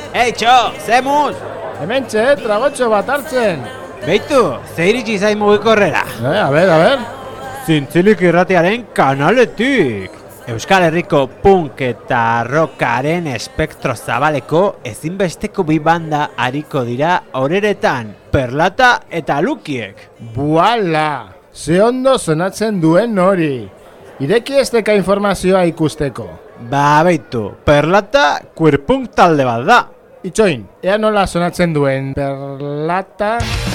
Eitxo, zemuz! Hementxe, tragotxo bat hartzen. Beitu, ze iritsi zain mugikorrera. A ber. Zintzilik irratiaren kanaletik. Euskal Herriko punk eta rockaren espektro zabaleko ezinbesteko bi banda ariko dira horeretan, Perlata eta Lukiek. Buala! Ze ondo sonatzen duen hori. Ireki ez deka informazioa ikusteko. Ba, beitu, Perlata queer punk talde bat da. Itxoin, ea nola sonatzen duen Perlata...